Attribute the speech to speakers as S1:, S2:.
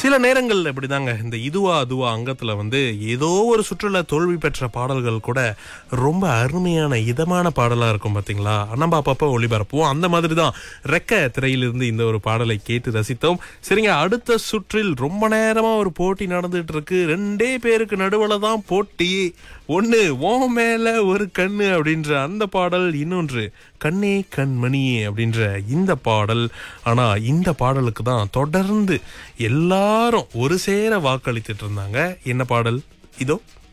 S1: சில நேரங்கள்ல இப்படிதாங்க இந்த இதுவா அதுவா அங்கத்துல ஏதோ ஒரு சுற்றுல தோல்வி பெற்ற பாடல்கள் கூட ரொம்ப அருமையான இதமான பாடலா இருக்கும் பாத்தீங்களா. நம்ம அப்பப்ப ஒளிபரப்புவோம். அந்த மாதிரிதான் ரெக்க திரையிலிருந்து இந்த ஒரு பாடலை கேட்டு ரசித்தோம். சரிங்க, அடுத்த சுற்றில் ரொம்ப நேரமா ஒரு போட்டி நடந்துட்டு இருக்கு. ரெண்டே பேருக்கு நடுவுல தான் போட்டி. ஒண்ணு ஓ மேல ஒரு கண்ணு அப்படின்ற அந்த பாடல், இன்னொன்று கண்ணே கண்மணியே அப்படின்ற இந்த பாடல். ஆனா இந்த பாடலுக்கு தான் தொடர்ந்து எல்லாரும் ஒரு சேர வாக்களித்துட்டு இருந்தாங்க. என்ன பாடல் இதோ.